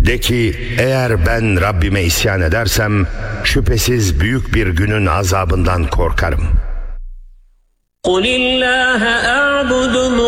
De ki, eğer ben Rabbime isyan edersem şüphesiz büyük bir günün azabından korkarım.